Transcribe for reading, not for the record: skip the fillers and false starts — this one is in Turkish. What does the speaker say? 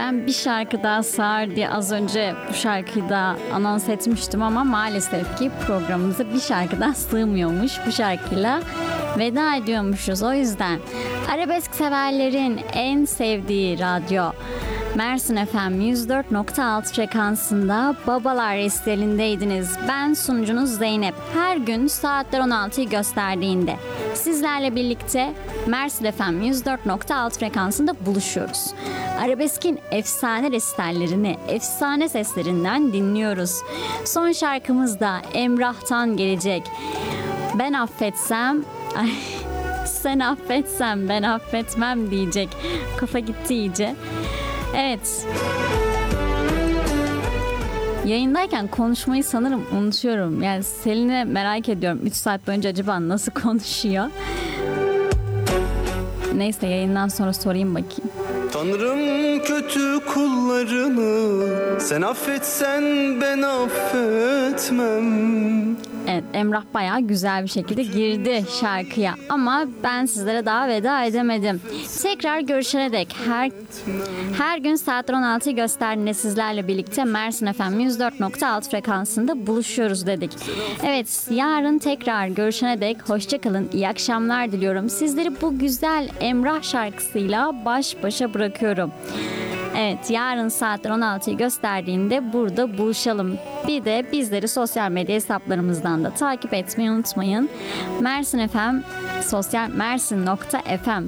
Ben bir şarkı daha sığar diye az önce bu şarkıyı da anons etmiştim ama maalesef ki programımıza bir şarkı daha sığmıyormuş. Bu şarkıyla veda ediyormuşuz. O yüzden arabesk severlerin en sevdiği radyo Mersin FM 104.6 frekansında Babalar Resteli'ndeydiniz. Ben sunucunuz Zeynep. Her gün saatler 16'yı gösterdiğinde sizlerle birlikte Mersin FM 104.6 frekansında buluşuyoruz. Arabeskin efsane resitellerini, efsane seslerinden dinliyoruz. Son şarkımız da Emrah'tan gelecek. Ben affetsem... Ay, sen affetsen ben affetmem diyecek. Kafa gitti iyice. Evet. Yayındayken konuşmayı sanırım unutuyorum. Yani Selin'e merak ediyorum. 3 saat boyunca acaba nasıl konuşuyor? Neyse yayından sonra sorayım bakayım. Tanrım kötü kullarını, sen affetsen ben affetmem. Evet, Emrah bayağı güzel bir şekilde girdi şarkıya ama ben sizlere daha veda edemedim. Tekrar görüşene dek her gün saat 16'yı gösterdiğinde sizlerle birlikte Mersin FM 104.6 frekansında buluşuyoruz dedik. Evet, yarın tekrar görüşene dek hoşça kalın, iyi akşamlar diliyorum. Sizleri bu güzel Emrah şarkısıyla baş başa bırakıyorum. Evet, yarın saatler 16'yı gösterdiğinde burada buluşalım. Bir de bizleri sosyal medya hesaplarımızdan da takip etmeyi unutmayın. Mersin FM, Mersin.fm